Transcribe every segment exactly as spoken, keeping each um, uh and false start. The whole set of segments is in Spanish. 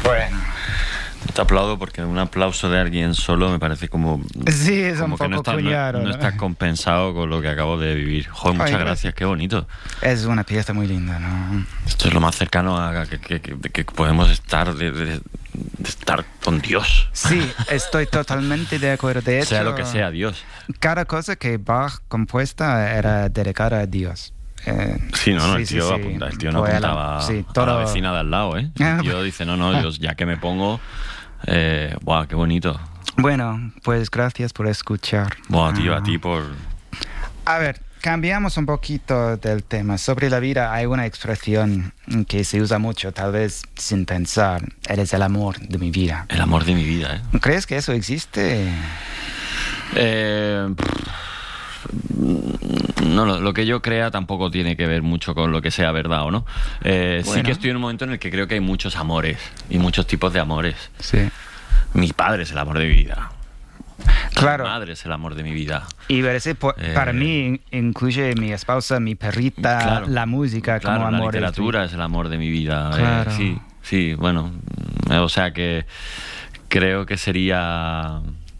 Bueno. Te aplaudo porque un aplauso de alguien solo me parece como... Sí, es como un que poco no está, cuñado, no, no ¿no? está compensado con lo que acabo de vivir. Joder, muchas Ay, gracias, gracias. qué bonito. Es una pieza muy linda, ¿no? Esto es lo más cercano a que, que, que, que podemos estar de, de, de estar con Dios. Sí, estoy totalmente de acuerdo. De hecho, sea lo que sea, Dios. cada cosa que Bach compuesta era dedicada a Dios. Eh, Sí, no, no, sí, el sí, tío, sí. apunta, el tío no Fue a la- apuntaba sí, a todo- la vecina de al lado, ¿eh? El tío dice, no, no, yo, ya que me pongo... Eh, buah, qué bonito. Bueno, pues gracias por escuchar. Buah, tío, Ah. a ti por... A ver, cambiamos un poquito del tema. Sobre la vida hay una expresión que se usa mucho, tal vez sin pensar. Eres el amor de mi vida. El amor de mi vida, ¿eh? ¿Crees que eso existe? Eh, no, lo, lo que yo crea tampoco tiene que ver mucho con lo que sea verdad o no. Eh, Sí Bueno. que estoy en un momento en el que creo que hay muchos amores y muchos tipos de amores. Sí. Mi padre es el amor de mi vida. Claro. Mi madre es el amor de mi vida. Y parece, po- Eh, para mí incluye mi esposa, mi perrita, Claro. la música Claro, como la amor. literatura es el amor de mi vida. eh, Claro. sí, sí, bueno. eh, O sea que creo que sería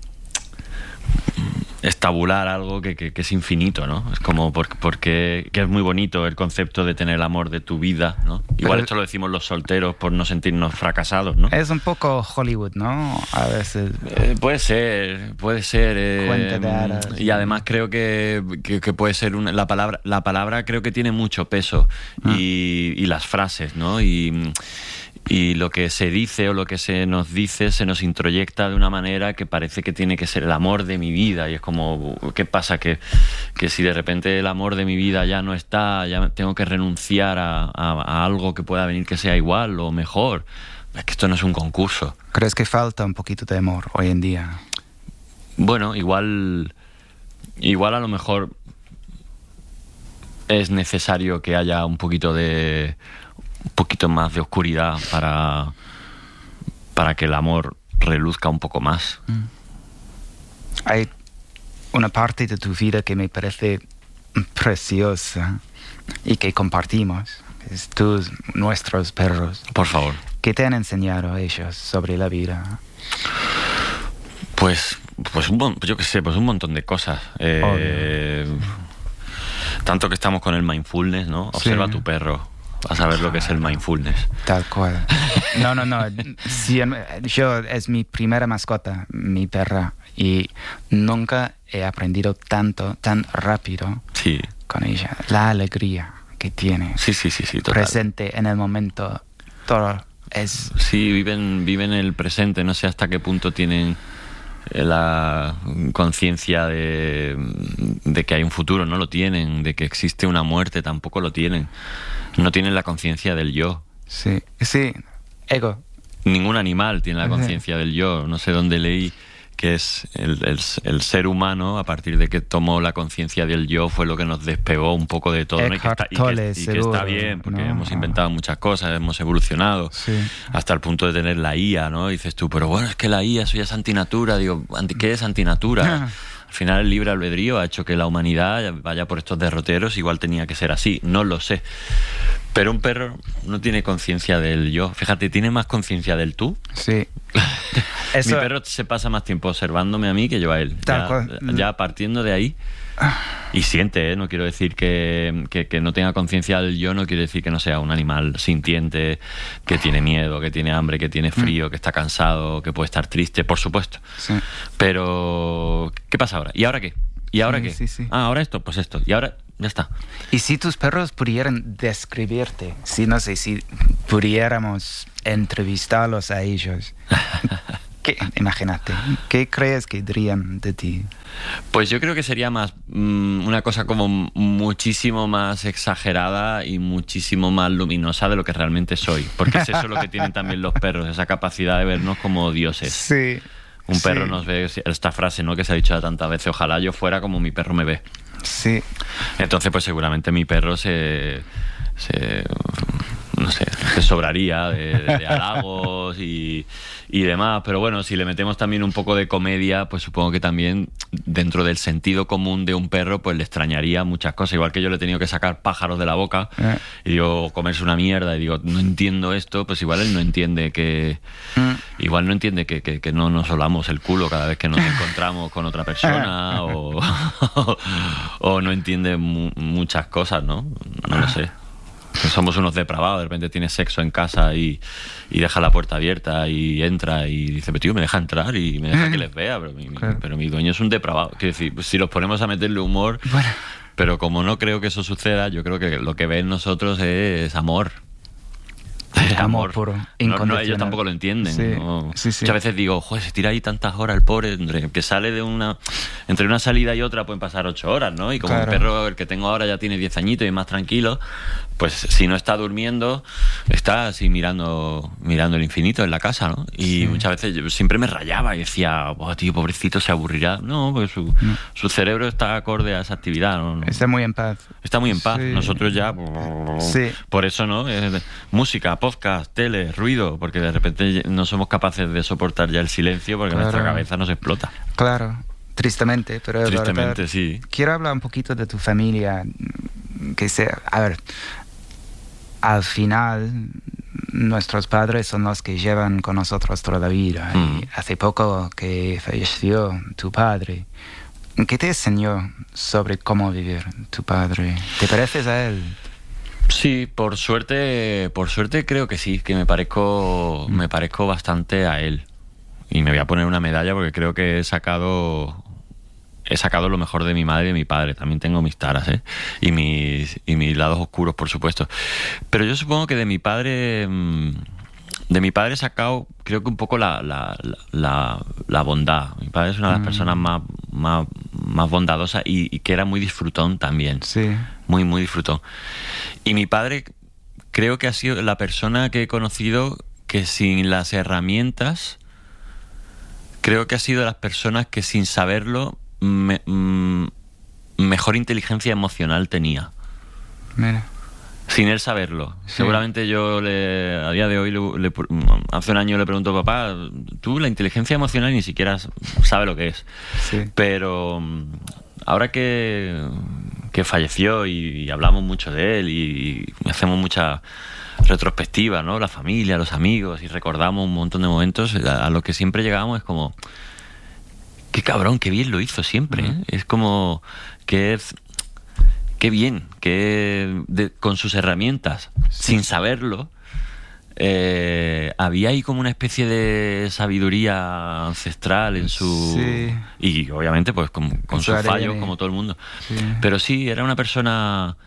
estabular algo que, que, que es infinito, ¿no? Es como porque, porque que es muy bonito el concepto de tener el amor de tu vida, ¿no? Igual Pero- esto lo decimos los solteros por no sentirnos fracasados, ¿no? Es un poco Hollywood, ¿no? A veces. Eh, puede ser, puede ser. eh, Cuento de hadas. y además creo que, que, que puede ser una, la palabra, la palabra creo que tiene mucho peso y, y las frases, ¿no? Y, y lo que se dice o lo que se nos dice se nos introyecta de una manera que parece que tiene que ser el amor de mi vida y es como, ¿qué pasa? Que, que si de repente el amor de mi vida ya no está, ya tengo que renunciar a, a, a algo que pueda venir que sea igual o mejor. Es que esto no es un concurso. ¿Crees que falta un poquito de amor hoy en día? Bueno, igual, igual a lo mejor es necesario que haya un poquito de, un poquito más de oscuridad para, para que el amor reluzca un poco más. Hay una parte de tu vida que me parece preciosa y que compartimos. Es tus, nuestros perros. Por favor. ¿Qué te han enseñado ellos sobre la vida? Pues, pues un, mon- yo qué sé, pues un montón de cosas. Eh, tanto que estamos con el mindfulness, ¿no? Observa Sí. a tu perro. Vas a ver lo que es el mindfulness. Tal cual. No, no, no. Sí, em- yo es mi primera mascota, mi perra, y nunca he aprendido tanto, tan rápido Sí, con ella. La alegría que tiene, sí, sí, sí, sí, total. presente en el momento, todo es... Sí, viven, viven el presente. No sé hasta qué punto tienen eh, la conciencia de, de que hay un futuro. No lo tienen. De que existe una muerte. Tampoco lo tienen. No tienen la conciencia del yo. Sí, sí, ego. Ningún animal tiene la Ajá. conciencia del yo. No sé dónde leí que es el, el, el ser humano, a partir de que tomó la conciencia del yo, fue lo que nos despegó un poco de todo, ¿no? Y que está, y que- Tolle, y que seguro, está bien, porque ¿no? hemos inventado muchas cosas, hemos evolucionado, Sí. hasta el punto de tener la I A, ¿no? Y dices tú, pero bueno, es que la I A, eso ya es antinatura. Digo, ¿anti- ¿qué es antinatura? Al final el libre albedrío ha hecho que la humanidad vaya por estos derroteros, igual tenía que ser así, no lo sé. Pero un perro no tiene conciencia del yo. Fíjate, tiene más conciencia del tú. Sí. Eso- Mi perro se pasa más tiempo observándome a mí que yo a él. Tal Ya, cual. ya partiendo de ahí. Y siente, ¿eh? No quiero decir que, que, que no tenga conciencia del yo, no quiere decir que no sea un animal sintiente, que tiene miedo, que tiene hambre, que tiene frío, que está cansado, que puede estar triste, por supuesto. Sí. Pero, ¿qué pasa ahora? ¿Y ahora qué? ¿Y ahora Sí, qué? sí, sí. Ah, ahora esto, pues esto. Y ahora, ya está. Y si tus perros pudieran describirte, si no sé, si pudiéramos entrevistarlos a ellos, ¿qué, imagínate, ¿qué crees que dirían de ti? Pues yo creo que sería más mm, una cosa como muchísimo más exagerada y muchísimo más luminosa de lo que realmente soy. Porque es eso lo que tienen también los perros, esa capacidad de vernos como dioses. Sí. Un perro sí, nos ve, esta frase, ¿no?, que se ha dicho tantas veces, ojalá yo fuera como mi perro me ve. Sí. Entonces, pues seguramente mi perro se, se no sé, te sobraría de, de halagos y, y demás. Pero bueno, si le metemos también un poco de comedia, pues supongo que también dentro del sentido común de un perro, pues le extrañaría muchas cosas. Igual que yo le he tenido que sacar pájaros de la boca eh. y digo, comerse una mierda y digo, no entiendo esto, pues igual él no entiende que... Mm. Igual no entiende que, que, que no nos solamos el culo cada vez que nos encontramos con otra persona o, o no entiende mu- muchas cosas, ¿no? No lo sé. Que somos unos depravados, de repente tiene sexo en casa y, y deja la puerta abierta y entra y dice, pero tío, me deja entrar y me deja que les vea, pero mi, claro. pero mi dueño es un depravado. Quiero decir, pues, si los ponemos a meterle humor, bueno. Pero como no creo que eso suceda, yo creo que lo que ven nosotros es amor. Amor, amor puro, no, no, ellos tampoco lo entienden. Sí, ¿no? sí, sí. Muchas veces digo, joder, se tira ahí tantas horas el pobre, entre que sale de una... Entre una salida y otra pueden pasar ocho horas, ¿no? Y como claro. El perro, el que tengo ahora, ya tiene diez añitos y es más tranquilo, pues si no está durmiendo, está así mirando mirando el infinito en la casa, ¿no? Y sí. Muchas veces yo siempre me rayaba y decía, oh, tío, pobrecito, se aburrirá. No, porque su, no. su cerebro está acorde a esa actividad, ¿no? Está muy en paz. Está muy en paz. Sí. Nosotros ya... Sí. Por eso, ¿no? Eh, música, podcast, tele, ruido, porque de repente no somos capaces de soportar ya el silencio porque claro. Nuestra cabeza nos explota. Claro, tristemente, pero es tristemente, verdad. Sí. Quiero hablar un poquito de tu familia, que sea, a ver, al final nuestros padres son los que llevan con nosotros toda la vida. Mm. Y hace poco que falleció tu padre. ¿Qué te enseñó sobre cómo vivir tu padre? ¿Te pareces a él? Sí, por suerte, por suerte creo que sí, que me parezco, mm. me parezco bastante a él. Y me voy a poner una medalla porque creo que he sacado, he sacado lo mejor de mi madre y de mi padre. También tengo mis taras, ¿eh? Y mis, y mis lados oscuros, por supuesto. Pero yo supongo que de mi padre, de mi padre he sacado, creo que un poco la, la, la, la bondad. Mi padre es una de las mm. personas más, más, más bondadosas y, y que era muy disfrutón también. Sí. Muy, muy disfrutón. Y mi padre creo que ha sido la persona que he conocido que sin las herramientas, creo que ha sido de las personas que sin saberlo me, mm, mejor inteligencia emocional tenía. Mira. Sin él saberlo. Sí. Seguramente yo le, a día de hoy, le, le, hace un año le pregunto, papá, tú la inteligencia emocional ni siquiera sabes lo que es. Sí. Pero ahora que, que falleció y, y hablamos mucho de él y, y hacemos mucha retrospectiva, ¿no? La familia, los amigos, y recordamos un montón de momentos, a, a lo que siempre llegamos es como, qué cabrón, qué bien lo hizo siempre, ¿eh? Uh-huh. Es como que es... Qué bien, que de, con sus herramientas, sí. Sin saberlo, eh, había ahí como una especie de sabiduría ancestral en su... Sí. Y obviamente pues con, con sus fallos, como todo el mundo. Sí. Pero sí, era una persona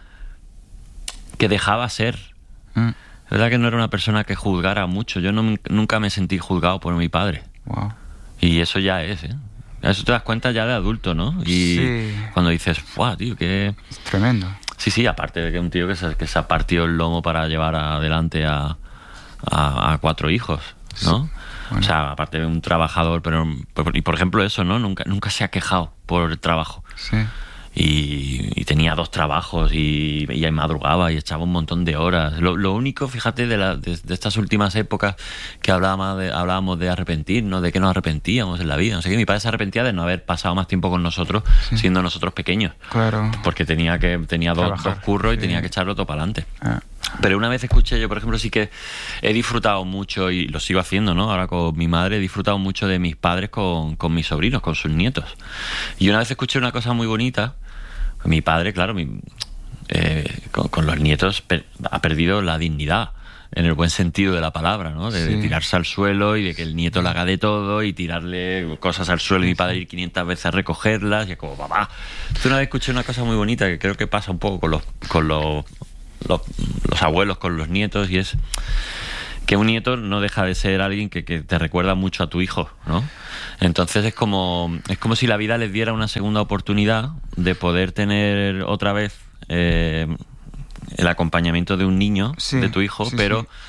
que dejaba ser. Mm. Es verdad que no era una persona que juzgara mucho. Yo no, nunca me sentí juzgado por mi padre. Wow. Y eso ya es, ¿eh? Eso te das cuenta ya de adulto, ¿no? Y sí. Cuando dices, ¡guau, tío, qué... Es tremendo. Sí, sí, aparte de que un tío que se, que se ha partido el lomo para llevar adelante a, a, a cuatro hijos, ¿no? Sí. Bueno. O sea, aparte de un trabajador, pero... Y por ejemplo eso, ¿no? Nunca, nunca se ha quejado por el trabajo. Sí. Y, y tenía dos trabajos y, y madrugaba y echaba un montón de horas. Lo, lo único, fíjate, de, la, de, de estas últimas épocas que hablábamos de, hablábamos de arrepentirnos, de que nos arrepentíamos en la vida. No sé qué, mi padre se arrepentía de no haber pasado más tiempo con nosotros, sí. Siendo nosotros pequeños. Claro. Porque tenía que tenía dos, dos curros y sí. Tenía que echarlo todo para adelante. Ah. Pero una vez escuché, yo por ejemplo sí que he disfrutado mucho, y lo sigo haciendo, ¿no? Ahora con mi madre he disfrutado mucho de mis padres con, con mis sobrinos, con sus nietos. Y una vez escuché una cosa muy bonita. Mi padre, claro, mi, eh, con, con los nietos per, ha perdido la dignidad, en el buen sentido de la palabra, ¿no? De, sí. de tirarse al suelo y de que el nieto le haga de todo y tirarle cosas al suelo, sí, y mi padre ir quinientas veces a recogerlas y es como, papá. Entonces una vez escuché una cosa muy bonita que creo que pasa un poco con los, con los, los, los abuelos, con los nietos, y es que un nieto no deja de ser alguien que, que te recuerda mucho a tu hijo, ¿no? Entonces es como es como si la vida les diera una segunda oportunidad de poder tener otra vez eh, el acompañamiento de un niño, sí, de tu hijo, sí, pero sí.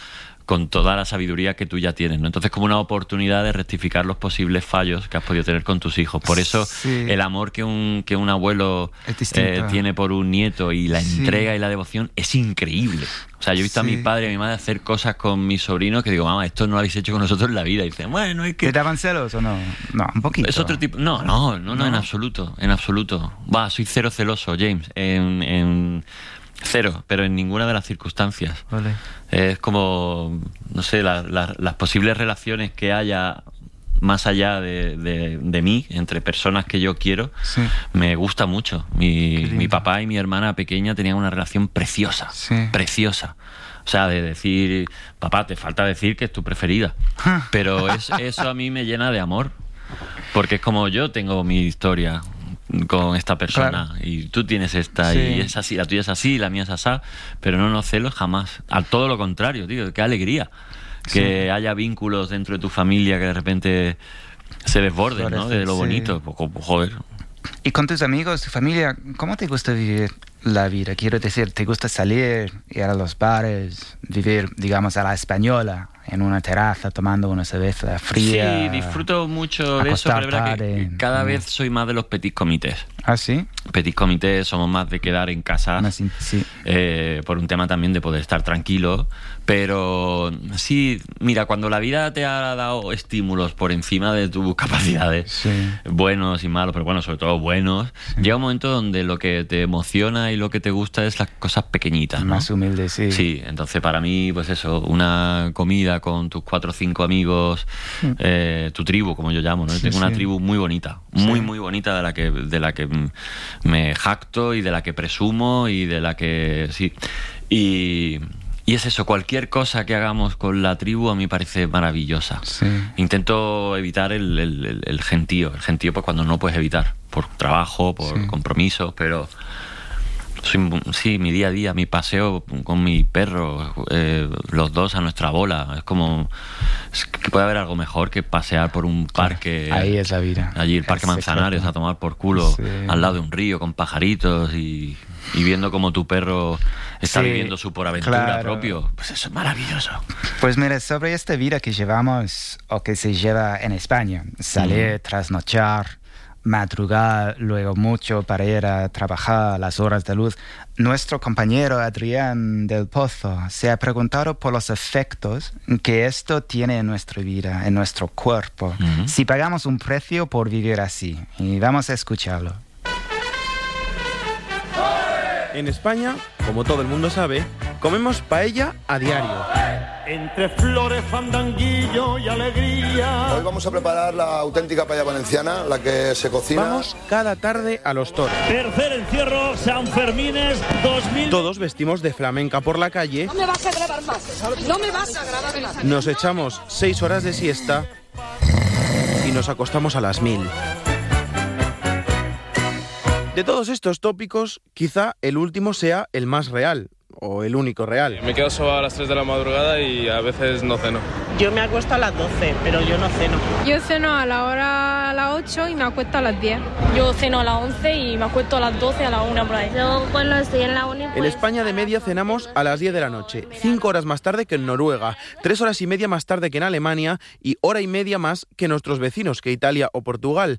con toda la sabiduría que tú ya tienes, ¿no? Entonces, como una oportunidad de rectificar los posibles fallos que has podido tener con tus hijos. Por eso, sí. el amor que un, que un abuelo eh, tiene por un nieto y la sí. entrega y la devoción es increíble. O sea, yo he visto sí. a mi padre y a mi madre hacer cosas con mis sobrinos que digo, mamá, esto no lo habéis hecho con nosotros en la vida. Y dicen, bueno, es que... ¿Te daban celos o no? No, un poquito. Es otro tipo... No, no, no, no, no. en absoluto, en absoluto. Va, soy cero celoso, James, en... en... Cero, pero en ninguna de las circunstancias. Vale. Es como, no sé, la, la, las posibles relaciones que haya más allá de, de, de mí, entre personas que yo quiero, sí. me gusta mucho. Mi, mi papá y mi hermana pequeña tenían una relación preciosa, sí. preciosa. O sea, de decir, papá, te falta decir que es tu preferida. Pero es, eso a mí me llena de amor, porque es como yo tengo mi historia con esta persona, claro. y tú tienes esta, sí. y es así, la tuya es así, la mía es asá, pero no nos celos jamás. Al todo lo contrario, tío, qué alegría que sí. haya vínculos dentro de tu familia que de repente se desborden, Florece, ¿no? De lo bonito, sí. pues, joder. Y con tus amigos, tu familia, ¿cómo te gusta vivir la vida? Quiero decir, ¿te gusta salir, ir a los bares, vivir, digamos, a la española, en una terraza tomando una cerveza fría? Sí, disfruto mucho de eso, pero es verdad que cada vez soy más de los petit comités. ¿Ah, sí? Petit comités, somos más de quedar en casa, más in- sí. eh, por un tema también de poder estar tranquilo. Pero sí, mira, cuando la vida te ha dado estímulos por encima de tus capacidades, sí. buenos y malos, pero bueno, sobre todo buenos, sí. llega un momento donde lo que te emociona y lo que te gusta es las cosas pequeñitas, ¿no? Más humildes, sí. Sí, entonces para mí, pues eso, una comida con tus cuatro o cinco amigos, sí. eh, tu tribu, como yo llamo, ¿no? Sí, tengo una sí. tribu muy bonita, muy, sí. muy bonita, de la que de la que me jacto y de la que presumo y de la que... sí. Y... Y es eso, cualquier cosa que hagamos con la tribu a mí me parece maravillosa. Sí. Intento evitar el, el, el, el gentío. El gentío pues cuando no puedes evitar, por trabajo, por sí. compromisos, pero... Soy, sí, mi día a día, mi paseo con mi perro, eh, los dos a nuestra bola. Es como... Es que puede haber algo mejor que pasear por un parque. Ahí es la vida. Allí el Parque Manzanares, a tomar por culo, sí. al lado de un río con pajaritos y, y viendo cómo tu perro está sí, viviendo su por aventura claro. propio. Pues eso es maravilloso. Pues mira, sobre esta vida que llevamos o que se lleva en España, salir, mm. trasnochar, madrugar luego mucho para ir a trabajar a las horas de luz. Nuestro compañero Adrián del Pozo se ha preguntado por los efectos que esto tiene en nuestra vida, en nuestro cuerpo, uh-huh. si pagamos un precio por vivir así. Y vamos a escucharlo. En España, como todo el mundo sabe, comemos paella a diario. Entre flores, fandanguillo y alegría. Hoy vamos a preparar la auténtica paella valenciana, la que se cocina. Vamos cada tarde a los toros. Tercer encierro, San Fermines dos mil. Todos vestimos de flamenca por la calle. No me vas a grabar más. No me vas a grabar más. Nos echamos seis horas de siesta y nos acostamos a las mil. De todos estos tópicos, quizá el último sea el más real, o el único real. Me quedo solo a las tres de la madrugada y a veces no ceno. Yo me acuesto a las doce, pero yo no ceno. Yo ceno a la hora a las ocho y me acuesto a las diez. Yo ceno a las once y me acuesto a las doce, a la una por ahí. Yo cuando estoy en la uni... Pues, en España de media cenamos a las diez de la noche, cinco horas más tarde que en Noruega, tres horas y media más tarde que en Alemania y hora y media más que nuestros vecinos, que Italia o Portugal.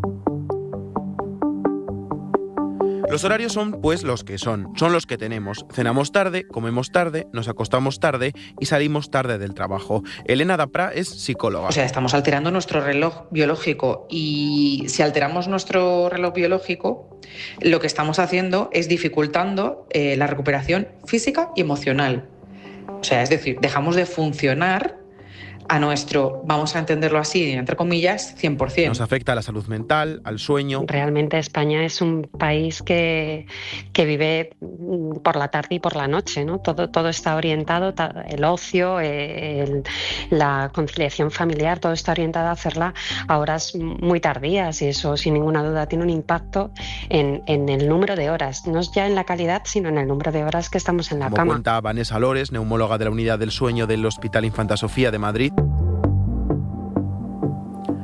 Los horarios son, pues, los que son. Son los que tenemos. Cenamos tarde, comemos tarde, nos acostamos tarde y salimos tarde del trabajo. Elena Dapra es psicóloga. O sea, estamos alterando nuestro reloj biológico y si alteramos nuestro reloj biológico, lo que estamos haciendo es dificultando eh, la recuperación física y emocional. O sea, es decir, dejamos de funcionar a nuestro, vamos a entenderlo así, entre comillas, cien por ciento. Nos afecta a la salud mental, al sueño. Realmente España es un país que, que vive por la tarde y por la noche, ¿no? Todo, todo está orientado, el ocio, el, la conciliación familiar, todo está orientado a hacerla a horas muy tardías y eso sin ninguna duda tiene un impacto en, en el número de horas, no es ya en la calidad, sino en el número de horas que estamos en la Como cama. Como cuenta Vanessa Lores, neumóloga de la Unidad del Sueño del Hospital Infanta Sofía de Madrid.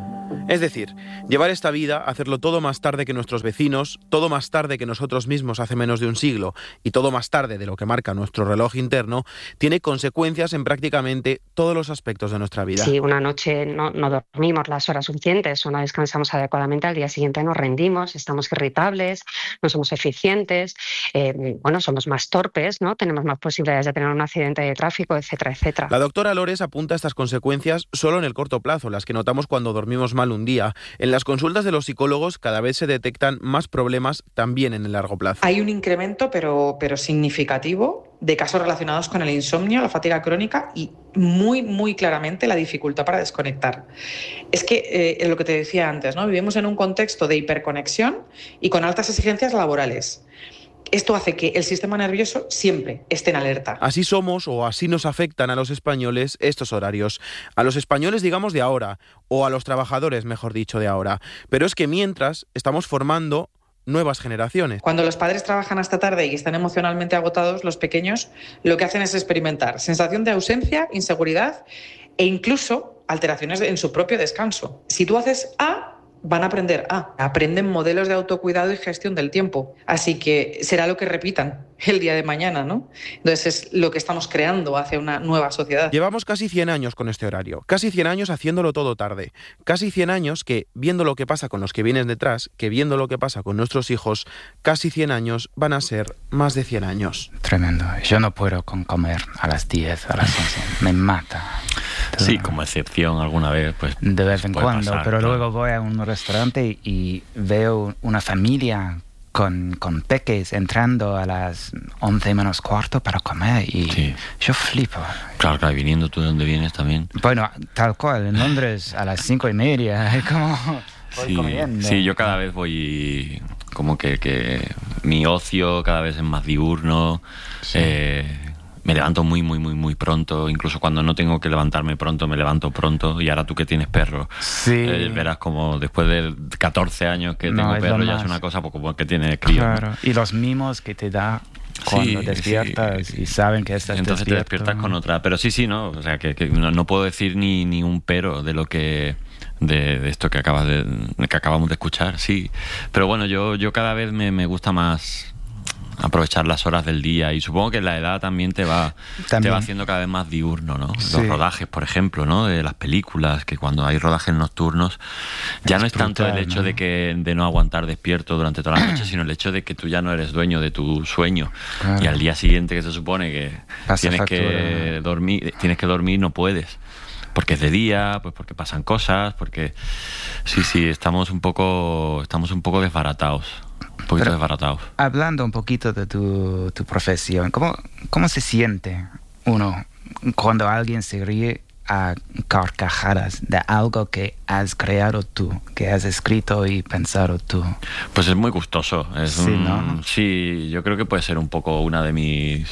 Es decir, llevar esta vida, hacerlo todo más tarde que nuestros vecinos, todo más tarde que nosotros mismos hace menos de un siglo y todo más tarde de lo que marca nuestro reloj interno, tiene consecuencias en prácticamente todos los aspectos de nuestra vida. Si una noche no, no dormimos las horas suficientes o no descansamos adecuadamente, al día siguiente nos rendimos, estamos irritables, no somos eficientes, eh, bueno, somos más torpes, ¿no? Tenemos más posibilidades de tener un accidente de tráfico, etcétera, etcétera. La doctora Lores apunta estas consecuencias solo en el corto plazo, las que notamos cuando dormimos mal un día. En las consultas de los psicólogos cada vez se detectan más problemas también en el largo plazo. Hay un incremento, pero, pero significativo, de casos relacionados con el insomnio, la fatiga crónica y muy, muy claramente la dificultad para desconectar. Es que, eh, lo que te decía antes, ¿no? Vivimos en un contexto de hiperconexión y con altas exigencias laborales. Esto hace que el sistema nervioso siempre esté en alerta. Así somos o así nos afectan a los españoles estos horarios. A los españoles, digamos, de ahora, o a los trabajadores, mejor dicho, de ahora. Pero es que mientras estamos formando nuevas generaciones. Cuando los padres trabajan hasta tarde y están emocionalmente agotados, los pequeños lo que hacen es experimentar sensación de ausencia, inseguridad e incluso alteraciones en su propio descanso. Si tú haces A, van a aprender A. Aprenden modelos de autocuidado y gestión del tiempo. Así que será lo que repitan el día de mañana, ¿no? Entonces es lo que estamos creando hacia una nueva sociedad. Llevamos casi cien años con este horario, casi cien años haciéndolo todo tarde, casi cien años que, viendo lo que pasa con los que vienen detrás, que viendo lo que pasa con nuestros hijos, casi cien años van a ser más de cien años. Tremendo. Yo no puedo con comer a las diez, a las once. Me mata. Sí, como excepción alguna vez, pues de vez en cuando, pasar, pero claro. Luego voy a un restaurante y veo una familia con, con peques entrando a las once menos cuarto para comer y sí. Yo flipo. Claro, claro, y viniendo tú de donde vienes también. Bueno, tal cual, en Londres a las cinco y media, es como voy sí, comiendo. Sí, yo cada vez voy como que, que mi ocio cada vez es más diurno. Sí. Eh, me levanto muy, muy, muy, muy pronto. Incluso cuando no tengo que levantarme pronto, me levanto pronto. Y ahora tú que tienes perro, sí. eh, verás como después de catorce años que no, tengo es perro, ya es una cosa poco que tiene crío. Claro, ¿no? Y los mimos que te da cuando sí, despiertas sí. y saben que estás Entonces despierto. te despiertas con otra. Pero sí, sí, ¿no? O sea, que, que no, no puedo decir ni, ni un pero de lo que... De, de esto que acabas de que acabamos de escuchar, sí. Pero bueno, yo, yo cada vez me, me gusta más aprovechar las horas del día y supongo que la edad también te va también. te va haciendo cada vez más diurno, ¿no? Sí. Los rodajes, por ejemplo, ¿no? De las películas, que cuando hay rodajes nocturnos ya es no es brutal, tanto el hecho ¿no? de que de no aguantar despierto durante toda la noche, sino el hecho de que tú ya no eres dueño de tu sueño. Claro. Y al día siguiente, que se supone que Pasa tienes factura, que ¿no? dormir, tienes que dormir, no puedes. Porque es de día, pues porque pasan cosas, porque sí, sí, estamos un poco estamos un poco desbaratados. Un poquito Pero, desbaratados. Hablando un poquito de tu, tu profesión, ¿cómo, ¿cómo se siente uno cuando alguien se ríe a carcajadas de algo que has creado tú, que has escrito y pensado tú? Pues es muy gustoso. Es sí, un, ¿no? Sí, yo creo que puede ser un poco una de mis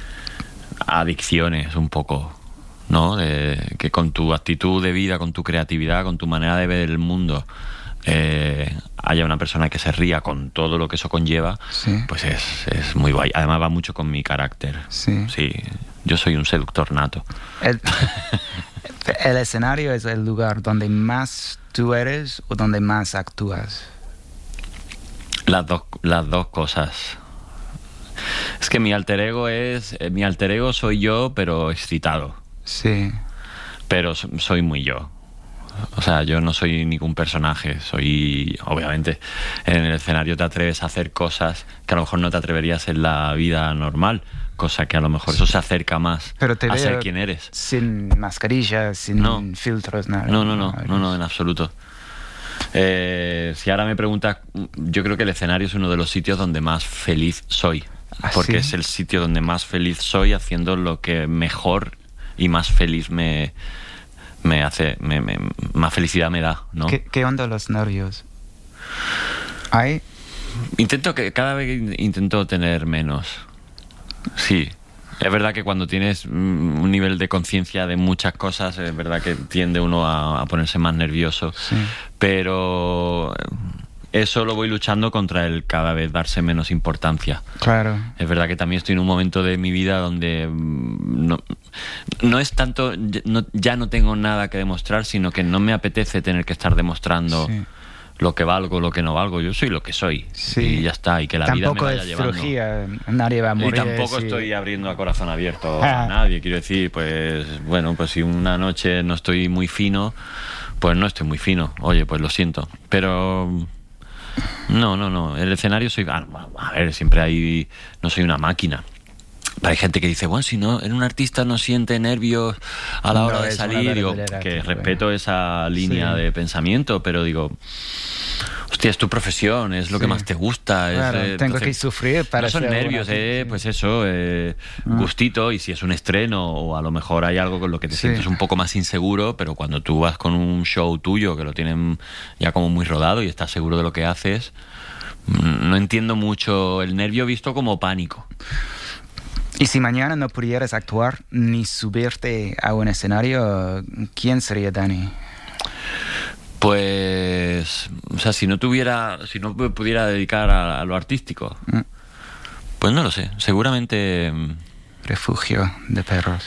adicciones, un poco, ¿no? De, que con tu actitud de vida, con tu creatividad, con tu manera de ver el mundo, eh, haya una persona que se ría con todo lo que eso conlleva, sí. pues es, es muy guay. Además va mucho con mi carácter. Sí. Sí, yo soy un seductor nato. El, el escenario es el lugar donde más tú eres o donde más actúas. Las dos, las dos cosas. Es que mi alter ego es, mi alter ego soy yo, pero excitado. Sí. Pero soy muy yo. O sea, yo no soy ningún personaje. Soy, obviamente, en el escenario te atreves a hacer cosas que a lo mejor no te atreverías en la vida normal. Cosa que a lo mejor eso se acerca más Pero te a veo ser quien eres. Sin mascarillas, sin no. filtros, nada. No, no, no, no, no, en absoluto. Eh, si ahora me preguntas, yo creo que el escenario es uno de los sitios donde más feliz soy. ¿Ah, porque sí? Es el sitio donde más feliz soy haciendo lo que mejor y más feliz me, me hace, me, me, más felicidad me da, ¿no? ¿Qué, qué onda los nervios? ¿Hay? Intento que cada vez intento tener menos. Sí. Es verdad que cuando tienes un nivel de conciencia de muchas cosas, es verdad que tiende uno a, a ponerse más nervioso. Sí. Pero eso lo voy luchando contra el cada vez darse menos importancia. Claro. Es verdad que también estoy en un momento de mi vida donde no, no es tanto, no, ya no tengo nada que demostrar, sino que no me apetece tener que estar demostrando sí. lo que valgo, lo que no valgo. Yo soy lo que soy. Sí. Y ya está. Y que la tampoco vida me vaya es llevando. Cirugía, nadie va a morir. Y tampoco sí. estoy abriendo a corazón abierto ah. a nadie. Quiero decir, pues bueno, pues si una noche no estoy muy fino, pues no estoy muy fino. Oye, pues lo siento. Pero no, no, no. El escenario soy... Ah, a ver, siempre hay... No soy una máquina. Hay gente que dice, bueno, si no, un artista no siente nervios a la hora no, de salir. Digo, que respeto esa línea sí. de pensamiento, pero digo, hostia, es tu profesión, es lo sí. que más te gusta. Claro, es, eh, tengo entonces, que sufrir para... No son nervios, eh, pues eso, eh, mm. gustito, y si es un estreno o a lo mejor hay algo con lo que te sí. sientes un poco más inseguro, pero cuando tú vas con un show tuyo que lo tienen ya como muy rodado y estás seguro de lo que haces, no entiendo mucho el nervio visto como pánico. Y si mañana no pudieras actuar ni subirte a un escenario, ¿quién sería Dani? Pues, o sea, si no tuviera, si no me pudiera dedicar a, a lo artístico, mm. pues no lo sé. Seguramente refugio de perros.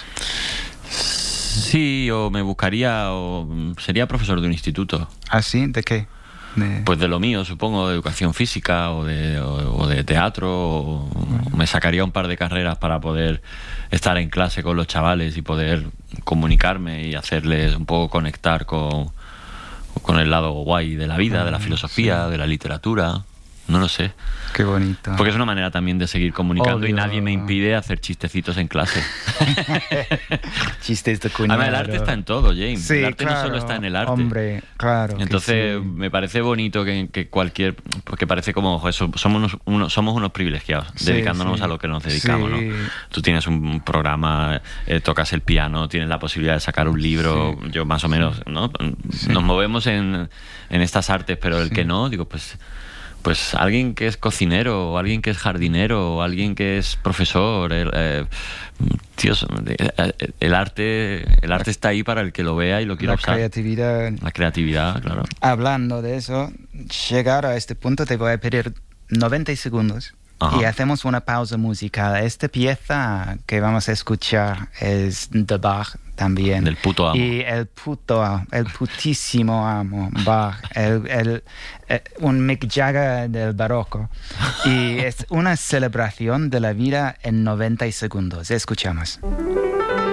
Sí, o me buscaría, o sería profesor de un instituto. ¿Ah, sí? ¿De qué? De... Pues de lo mío, supongo, de educación física o de, o, o de teatro, o bueno. me sacaría un par de carreras para poder estar en clase con los chavales y poder comunicarme y hacerles un poco conectar con, con el lado guay de la vida, de la filosofía, sí. de la literatura. No lo sé. Qué bonito. Porque es una manera también de seguir comunicando. Obvio. Y nadie me impide hacer chistecitos en clase. Chistes de cuñado. Además, el arte está en todo, James. Sí, el arte claro, no solo está en el arte. Hombre, claro. Entonces, sí. me parece bonito que, que cualquier... Porque parece como... Eso, somos, unos, unos, somos unos privilegiados, sí, dedicándonos sí. a lo que nos dedicamos, sí. ¿no? Tú tienes un programa, eh, tocas el piano, tienes la posibilidad de sacar un libro. Sí. Yo más o menos, ¿no? Sí. Nos movemos en, en estas artes, pero el sí. que no, digo, pues... Pues alguien que es cocinero, o alguien que es jardinero, o alguien que es profesor, el, eh, tíos, el arte, el arte está ahí para el que lo vea y lo quiera usar. La creatividad. La creatividad, claro. Hablando de eso, llegar a este punto te voy a pedir noventa segundos. Ajá. Y hacemos una pausa musical. Esta pieza que vamos a escuchar es de Bach también. Del puto amo. Y el puto amo, el putísimo amo, Bach, el, el, el, un Mick Jagger del barroco. Y es una celebración de la vida en noventa segundos. Escuchamos.